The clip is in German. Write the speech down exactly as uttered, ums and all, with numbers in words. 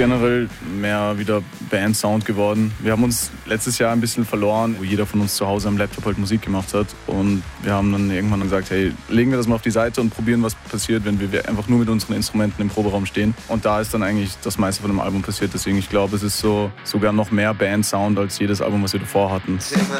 generell mehr wieder Band-Sound geworden. Wir haben uns letztes Jahr ein bisschen verloren, wo jeder von uns zu Hause am Laptop halt Musik gemacht hat. Und wir haben dann irgendwann gesagt, hey, legen wir das mal auf die Seite und probieren, was passiert, wenn wir einfach nur mit unseren Instrumenten im Proberaum stehen. Und da ist dann eigentlich das meiste von dem Album passiert. Deswegen, ich glaube, es ist so sogar noch mehr Band-Sound als jedes Album, was wir davor hatten. Thema